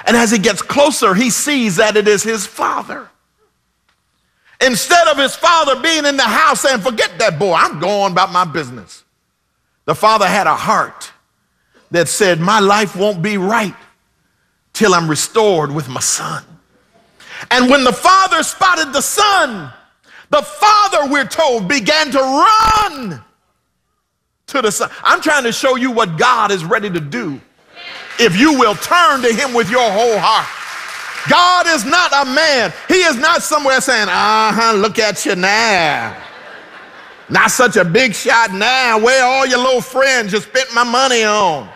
And as he gets closer, he sees that it is his father. Instead of his father being in the house saying, forget that boy, I'm going about my business. The father had a heart that said, my life won't be right till I'm restored with my son. And when the father spotted the son, the father, we're told, began to run to the son. I'm trying to show you what God is ready to do if you will turn to him with your whole heart. God is not a man. He is not somewhere saying, look at you now. Not such a big shot now. Where are all your little friends you spent my money on?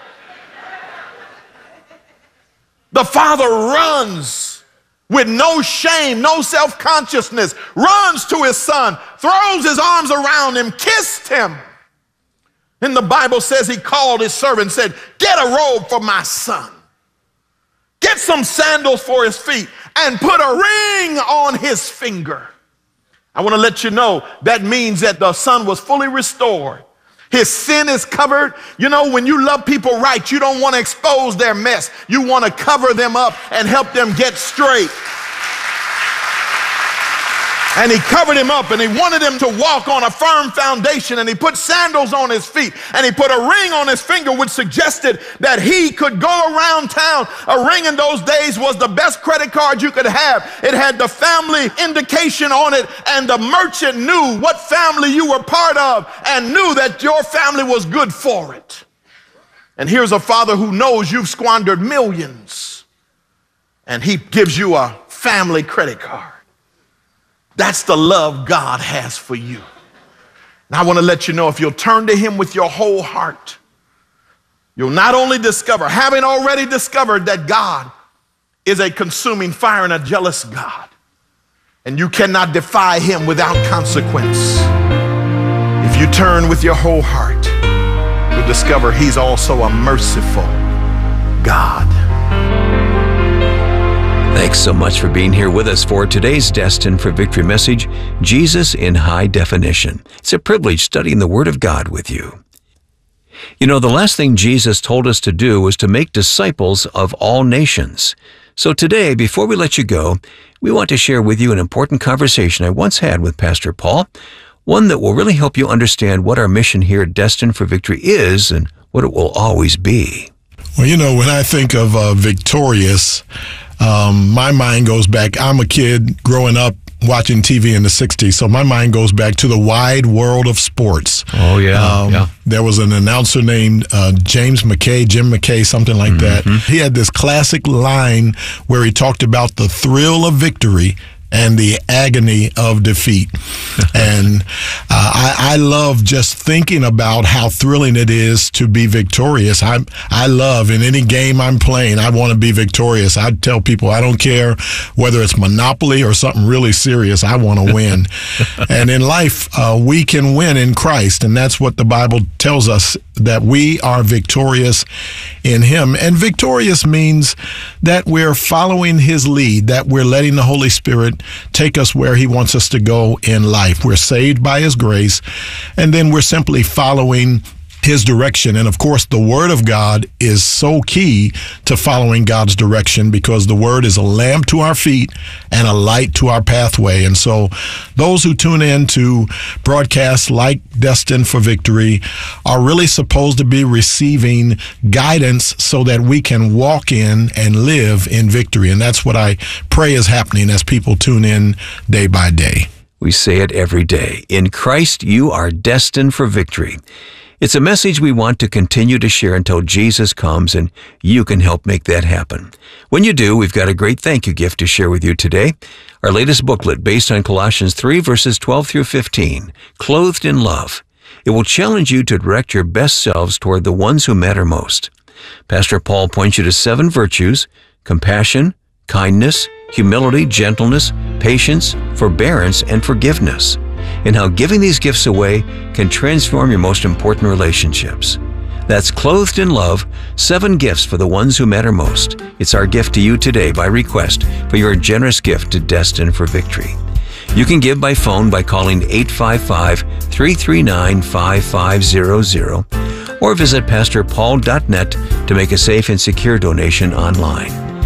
The father runs with no shame, no self-consciousness, runs to his son, throws his arms around him, kissed him. And the Bible says he called his servant and said, get a robe for my son. Get some sandals for his feet and put a ring on his finger. I want to let you know that means that the son was fully restored. His sin is covered. You know, when you love people right, you don't want to expose their mess. You want to cover them up and help them get straight. And he covered him up and he wanted him to walk on a firm foundation, and he put sandals on his feet and he put a ring on his finger, which suggested that he could go around town. A ring in those days was the best credit card you could have. It had the family indication on it, and the merchant knew what family you were part of and knew that your family was good for it. And here's a father who knows you've squandered millions, and he gives you a family credit card. That's the love God has for you. Now I want to let you know, if you'll turn to him with your whole heart, you'll not only discover, having already discovered, that God is a consuming fire and a jealous God, and you cannot defy him without consequence. If you turn with your whole heart, you'll discover he's also a merciful God. Thanks so much for being here with us for today's Destined for Victory message, Jesus in High Definition. It's a privilege studying the Word of God with you. You know, the last thing Jesus told us to do was to make disciples of all nations. So today, before we let you go, we want to share with you an important conversation I once had with Pastor Paul, one that will really help you understand what our mission here at Destined for Victory is and what it will always be. Well, you know, when I think of victorious, my mind goes back. I'm a kid growing up watching TV in the 60s, so my mind goes back to the wide world of sports. Oh, yeah. There was an announcer named Jim McKay, something like that. He had this classic line where he talked about the thrill of victory and the agony of defeat. And I love just thinking about how thrilling it is to be victorious. I love, in any game I'm playing, I want to be victorious. I tell people, I don't care whether it's Monopoly or something really serious, I want to win. And in life, we can win in Christ, and that's what the Bible tells us, that we are victorious in him. And victorious means that we're following his lead, that we're letting the Holy Spirit take us where he wants us to go in life. We're saved by his grace, and then we're simply following his direction. And of course, the Word of God is so key to following God's direction, because the Word is a lamp to our feet and a light to our pathway. And so those who tune in to broadcasts like Destined for Victory are really supposed to be receiving guidance so that we can walk in and live in victory. And that's what I pray is happening as people tune in day by day. We say it every day. In Christ, you are destined for victory. It's a message we want to continue to share until Jesus comes, and you can help make that happen. When you do, we've got a great thank you gift to share with you today. Our latest booklet based on Colossians 3, verses 12 through 15, Clothed in Love. It will challenge you to direct your best selves toward the ones who matter most. Pastor Paul points you to 7 virtues: compassion, kindness, humility, gentleness, patience, forbearance, and forgiveness, and how giving these gifts away can transform your most important relationships. That's Clothed in Love, 7 gifts for the ones who matter most. It's our gift to you today by request for your generous gift to Destined for Victory. You can give by phone by calling 855-339-5500 or visit pastorpaul.net to make a safe and secure donation online.